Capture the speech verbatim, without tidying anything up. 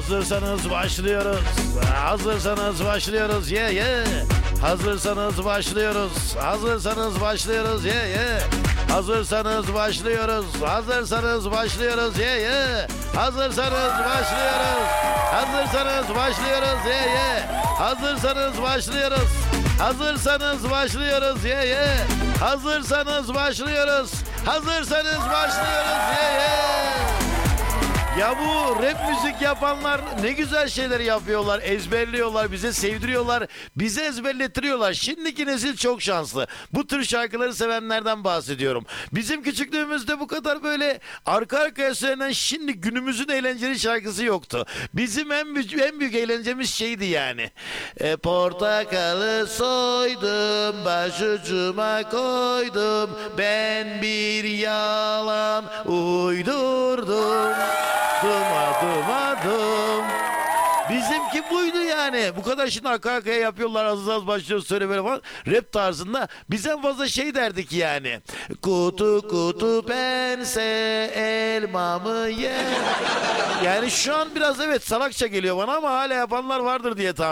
Hazırsanız başlıyoruz. Hazırsanız başlıyoruz. Ye yeah, ye. Yeah. Hazırsanız başlıyoruz. Hazırsanız başlıyoruz. Ye yeah, ye. Yeah. Hazırsanız başlıyoruz. Hazırsanız başlıyoruz. Ye yeah, ye. Yeah. Hazırsanız başlıyoruz. Hazırsanız başlıyoruz. Ye yeah, ye. Yeah. Hazırsanız başlıyoruz. Hazırsanız başlıyoruz. Ye yeah, ye. Yeah. Hazırsanız başlıyoruz. Hazırsanız başlıyoruz. Ye yeah, ye. Yeah. Ya bu rap müzik yapanlar ne güzel şeyler yapıyorlar, ezberliyorlar, bize sevdiriyorlar, bize ezberletiriyorlar. Şimdiki nesil çok şanslı. Bu tür şarkıları sevenlerden bahsediyorum. Bizim küçüklüğümüzde bu kadar böyle arka arkaya söylenen şimdi günümüzün eğlenceli şarkısı yoktu. Bizim en büyük, en büyük eğlencemiz şeydi yani. E, portakalı soydum, başucuma koydum, ben bir yalan uydurdum. Dumadım adım. Bizimki buydu yani. Bu kadar şimdi arka arkaya yapıyorlar. Az az başlıyor söyle böyle falan. Rap tarzında. Biz en fazla şey derdik yani. Kutu kutu pense elmamı ye. Yani şu an biraz evet salakça geliyor bana ama hala yapanlar vardır diye tahmin